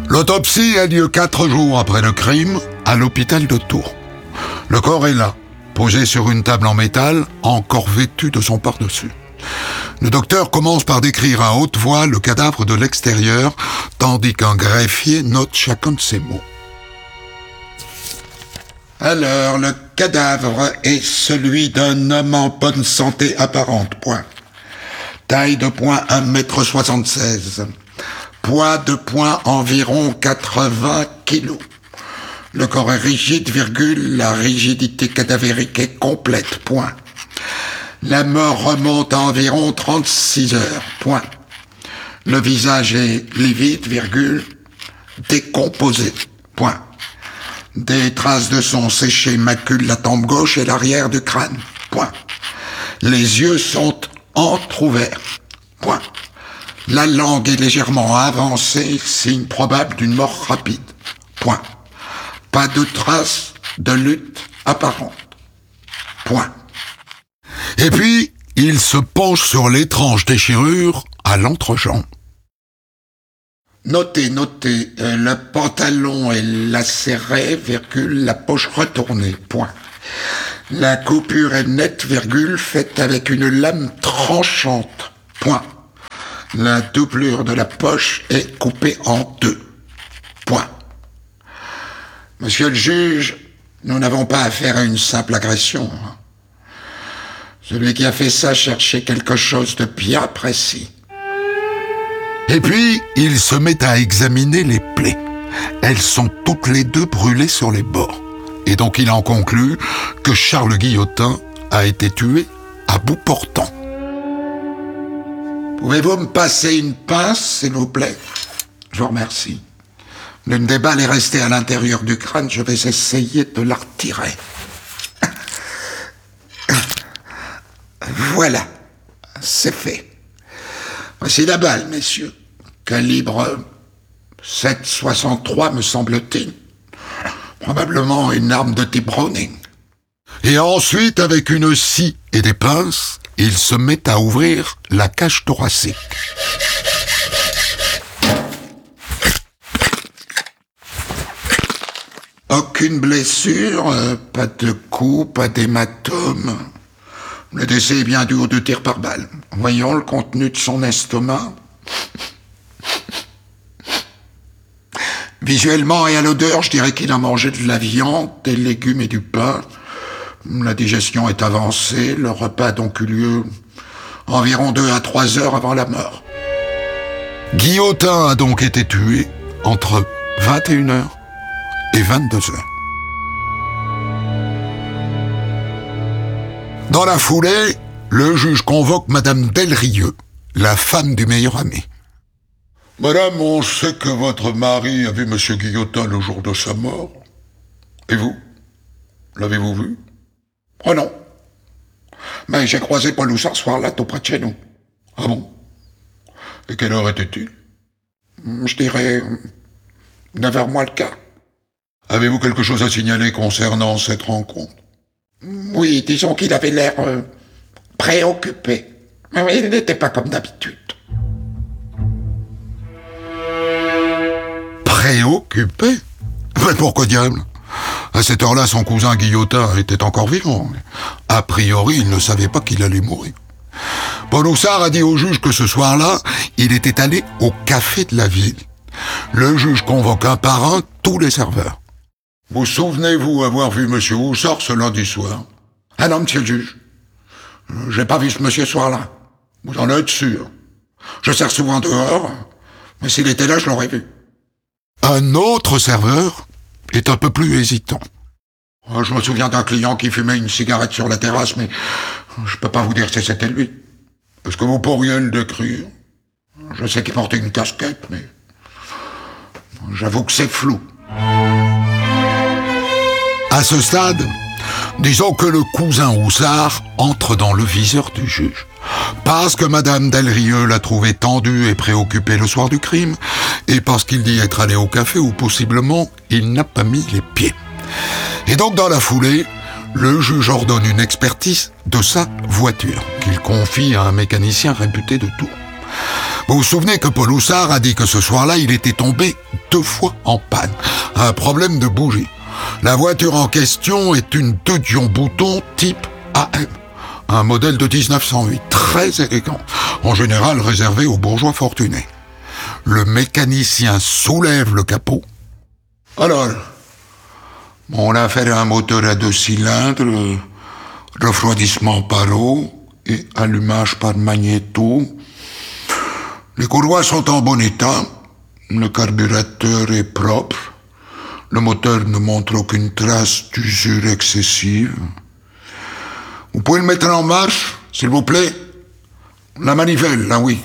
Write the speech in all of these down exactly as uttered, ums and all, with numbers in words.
L'autopsie a lieu quatre jours après le crime à l'hôpital de Tours. Le corps est là, posé sur une table en métal, encore vêtu de son par-dessus. Le docteur commence par décrire à haute voix le cadavre de l'extérieur, tandis qu'un greffier note chacun de ses mots. Alors, le cadavre est celui d'un homme en bonne santé apparente, point. Taille de point un mètre soixante-seize. Poids de point environ quatre-vingts kilos. Le corps est rigide, virgule, la rigidité cadavérique est complète, point. La mort remonte à environ trente-six heures, point. Le visage est livide, virgule, décomposé, point. Des traces de sang séchées maculent la tempe gauche et l'arrière du crâne, point. Les yeux sont entr'ouverts, point. La langue est légèrement avancée, signe probable d'une mort rapide, point. Pas de traces de lutte apparente, point. Et puis, il se penche sur l'étrange déchirure à l'entrejambe. Notez, notez, euh, le pantalon est lacéré, virgule, la poche retournée, point. La coupure est nette, virgule, faite avec une lame tranchante, point. La doublure de la poche est coupée en deux, point. Monsieur le juge, nous n'avons pas affaire à une simple agression. Celui qui a fait ça cherchait quelque chose de bien précis. Et puis, il se met à examiner les plaies. Elles sont toutes les deux brûlées sur les bords. Et donc il en conclut que Charles Guillotin a été tué à bout portant. Pouvez-vous me passer une pince, s'il vous plaît? Je vous remercie. L'une des balles est restée à l'intérieur du crâne, je vais essayer de la retirer. Voilà, c'est fait. Voici la balle, messieurs. Calibre sept virgule soixante-trois, me semble-t-il. Probablement une arme de type Browning. Et ensuite, avec une scie et des pinces, il se met à ouvrir la cage thoracique. Aucune blessure, euh, pas de coup, pas d'hématome. Le décès est bien dû aux deux tirs par balle. Voyons le contenu de son estomac. Visuellement et à l'odeur, je dirais qu'il a mangé de la viande, des légumes et du pain. La digestion est avancée, le repas a donc eu lieu environ deux à trois heures avant la mort. Guillotin a donc été tué entre vingt et une heures et vingt-deux heures. Dans la foulée, le juge convoque Madame Delrieux, la femme du meilleur ami. Madame, on sait que votre mari a vu Monsieur Guillotin le jour de sa mort. Et vous? L'avez-vous vu? Oh non. Mais j'ai croisé Paul Houssard ce soir-là, tout près de chez nous. Ah bon? Et quelle heure était-il? Je dirais neuf heures moins le quart. Avez-vous quelque chose à signaler concernant cette rencontre? Oui, disons qu'il avait l'air euh, préoccupé. Mais il n'était pas comme d'habitude. Préoccupé? Mais pourquoi diable? À cette heure-là, son cousin Guillotin était encore vivant. A priori, il ne savait pas qu'il allait mourir. Paul Houssard a dit au juge que ce soir-là, il était allé au café de la ville. Le juge convoque un par un tous les serveurs. Vous souvenez-vous avoir vu Monsieur Houssard ce lundi soir? Ah non, monsieur le juge. J'ai pas vu ce monsieur ce soir-là. Vous en êtes sûr? Je sers souvent dehors, mais s'il était là, je l'aurais vu. Un autre serveur est un peu plus hésitant. Je me souviens d'un client qui fumait une cigarette sur la terrasse, mais je peux pas vous dire si c'était lui. Est-ce que vous pourriez le décrire? Je sais qu'il portait une casquette, mais j'avoue que c'est flou. À ce stade, disons que le cousin Houssard entre dans le viseur du juge. Parce que Madame Delrieux l'a trouvé tendu et préoccupé le soir du crime, et parce qu'il dit être allé au café où possiblement il n'a pas mis les pieds. Et donc dans la foulée, le juge ordonne une expertise de sa voiture, qu'il confie à un mécanicien réputé de Tours. Vous vous souvenez que Paul Houssard a dit que ce soir-là, il était tombé deux fois en panne. Un problème de bougie. La voiture en question est une deux Dion Bouton type A M. Un modèle de dix-neuf cent huit, très élégant, en général réservé aux bourgeois fortunés. Le mécanicien soulève le capot. Alors, on a affaire à un moteur à deux cylindres, refroidissement par eau et allumage par magnéto. Les courroies sont en bon état, le carburateur est propre, le moteur ne montre aucune trace d'usure excessive. Vous pouvez le mettre en marche, s'il vous plaît? La manivelle, là oui.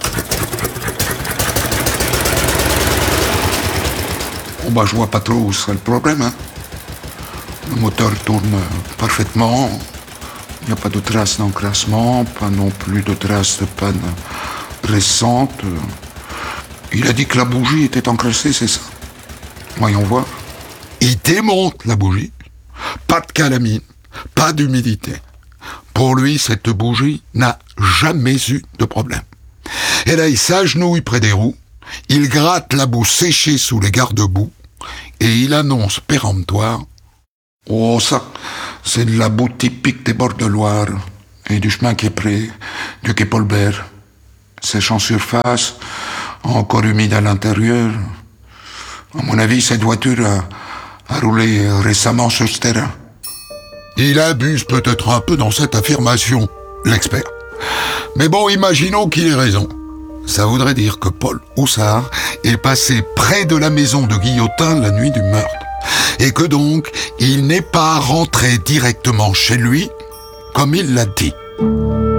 Bon bah je vois pas trop où serait le problème, hein. Le moteur tourne parfaitement, il n'y a pas de traces d'encrassement, pas non plus de traces de panne récente. Il a dit que la bougie était encrassée, c'est ça? Voyons voir. Il démonte la bougie. Pas de calamine, pas d'humidité. Pour lui, cette bougie n'a jamais eu de problème. Et là, il s'agenouille près des roues, il gratte la boue séchée sous les garde-boue, et il annonce péremptoire: « Oh, ça, c'est de la boue typique des bords de Loire, et du chemin qui est près du quai Paulbert. Sèche en surface, encore humide à l'intérieur. À mon avis, cette voiture a, a roulé récemment sur ce terrain. » Il abuse peut-être un peu dans cette affirmation, l'expert. Mais bon, imaginons qu'il ait raison. Ça voudrait dire que Paul Houssard est passé près de la maison de Guillotin la nuit du meurtre, et que donc, il n'est pas rentré directement chez lui, comme il l'a dit.